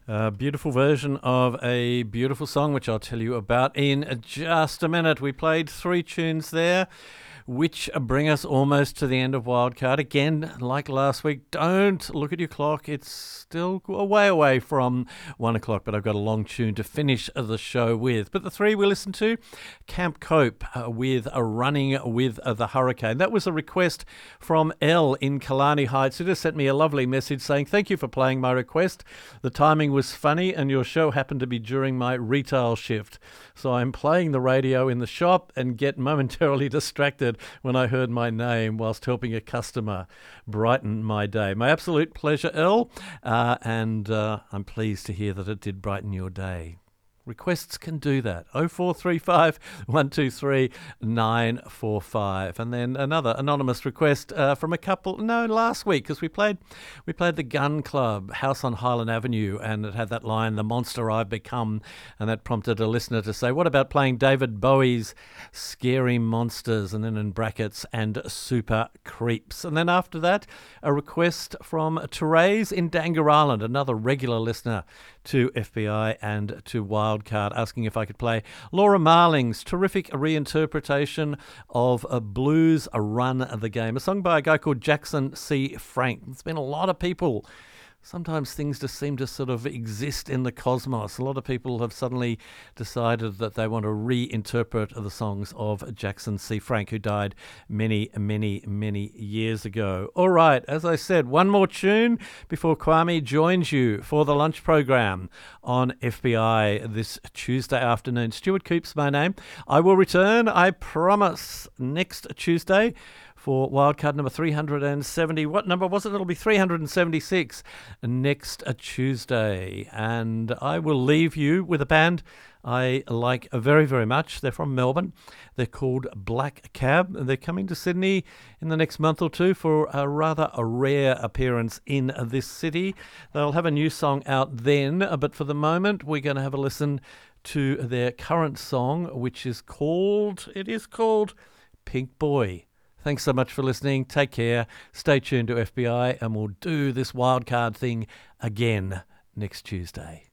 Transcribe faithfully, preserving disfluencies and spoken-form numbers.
A beautiful version of a beautiful song, which I'll tell you about in just a minute. We played three tunes there, which bring us almost to the end of Wildcard. Again, like last week, don't look at your clock. It's still a way away from one o'clock, but I've got a long tune to finish the show with. But the three we listened to, Camp Cope uh, with a Running with uh, the Hurricane. That was a request from Elle in Killarney Heights, who just sent me a lovely message saying, thank you for playing my request. The timing was funny and your show happened to be during my retail shift. So I'm playing the radio in the shop and get momentarily distracted when I heard my name whilst helping a customer brighten my day. My absolute pleasure, Elle, uh, and uh, I'm pleased to hear that it did brighten your day. Requests can do that. oh four three five, one two three, nine four five. And then another anonymous request uh, from a couple, no, last week, because we played we played the Gun Club, House on Highland Avenue, and it had that line, the monster I've become, and that prompted a listener to say, what about playing David Bowie's Scary Monsters, and then in brackets, and Super Creeps. And then after that, a request from Therese in Dangar Island, another regular listener to F B I and to Wildcard, asking if I could play Laura Marling's terrific reinterpretation of a Blues Run the Game, a song by a guy called Jackson C. Frank. There's been a lot of people. Sometimes things just seem to sort of exist in the cosmos. A lot of people have suddenly decided that they want to reinterpret the songs of Jackson C. Frank, who died many, many, many years ago. All right, as I said, one more tune before Kwame joins you for the lunch program on F B I this Tuesday afternoon. Stuart Coop's my name. I will return, I promise, next Tuesday for Wildcard number three hundred seventy. What number was it? It'll be three hundred seventy-six next Tuesday. And I will leave you with a band I like very, very much. They're from Melbourne. They're called Black Cab. They're coming to Sydney in the next month or two for a rather a rare appearance in this city. They'll have a new song out then, but for the moment, we're going to have a listen to their current song, which is called, it is called Pink Boy. Thanks so much for listening. Take care. Stay tuned to F B I, and we'll do this wildcard thing again next Tuesday.